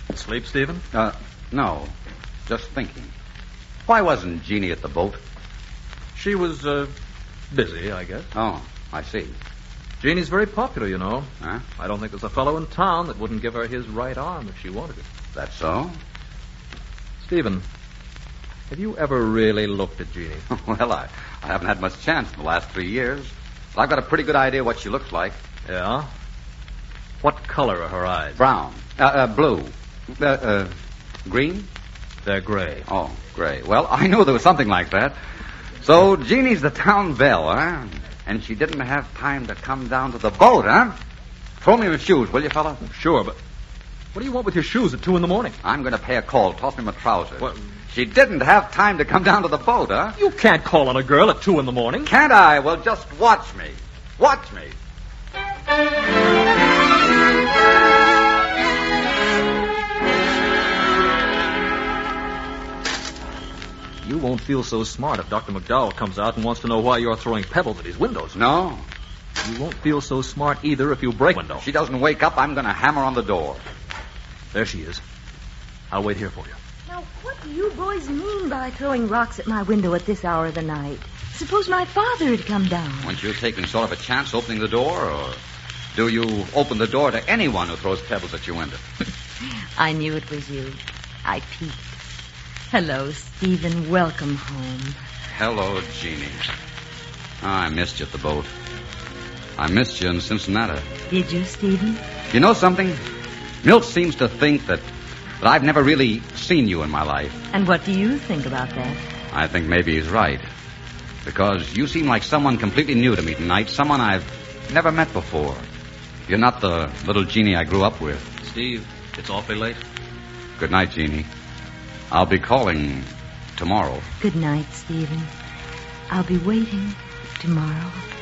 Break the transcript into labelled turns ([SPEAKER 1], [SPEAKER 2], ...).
[SPEAKER 1] Sleep, Stephen?
[SPEAKER 2] No. Just thinking. Why wasn't Jeannie at the boat?
[SPEAKER 1] She was, busy, I guess.
[SPEAKER 2] Oh, I see.
[SPEAKER 1] Jeannie's very popular, you know.
[SPEAKER 2] Huh?
[SPEAKER 1] I don't think there's a fellow in town that wouldn't give her his right arm if she wanted it.
[SPEAKER 2] That so?
[SPEAKER 1] Stephen, have you ever really looked at Jeannie?
[SPEAKER 2] Well, I haven't had much chance in the last 3 years. But I've got a pretty good idea what she looks like.
[SPEAKER 1] Yeah? What color are her eyes?
[SPEAKER 2] Brown. Blue. Green?
[SPEAKER 1] They're gray.
[SPEAKER 2] Oh, gray. Well, I knew there was something like that. So Jeannie's the town belle, huh? And she didn't have time to come down to the boat, huh? Throw me my shoes, will you, fella?
[SPEAKER 1] Sure, but what do you want with your shoes at 2 a.m?
[SPEAKER 2] I'm going to pay a call. Toss me my trousers.
[SPEAKER 1] What?
[SPEAKER 2] She didn't have time to come down to the boat, huh?
[SPEAKER 1] You can't call on a girl at 2 a.m.
[SPEAKER 2] Can't I? Well, just watch me. Watch me.
[SPEAKER 1] You won't feel so smart if Dr. McDowell comes out and wants to know why you're throwing pebbles at his windows.
[SPEAKER 2] No.
[SPEAKER 1] You won't feel so smart either if you break a window.
[SPEAKER 2] If she doesn't wake up, I'm going to hammer on the door.
[SPEAKER 1] There she is. I'll wait here for you.
[SPEAKER 3] Now, what do you boys mean by throwing rocks at my window at this hour of the night? Suppose my father had come down.
[SPEAKER 2] Weren't you taking sort of a chance opening the door, or do you open the door to anyone who throws pebbles at your window?
[SPEAKER 3] I knew it was you. I peeked. Hello, Stephen. Welcome home.
[SPEAKER 2] Hello, Jeannie. Oh, I missed you at the boat. I missed you in Cincinnati.
[SPEAKER 3] Did you, Stephen?
[SPEAKER 2] You know something? Milt seems to think that I've never really seen you in my life.
[SPEAKER 3] And what do you think about that?
[SPEAKER 2] I think maybe he's right. Because you seem like someone completely new to me tonight, someone I've never met before. You're not the little Jeannie I grew up with.
[SPEAKER 1] Steve, it's awfully late.
[SPEAKER 2] Good night, Jeannie. I'll be calling tomorrow.
[SPEAKER 3] Good night, Stephen. I'll be waiting tomorrow.